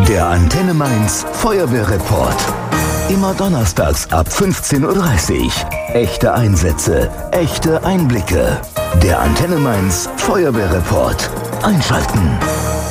Der Antenne Mainz Feuerwehrreport. Immer donnerstags ab 15:30 Uhr. Echte Einsätze, echte Einblicke. Der Antenne Mainz Feuerwehrreport. Einschalten.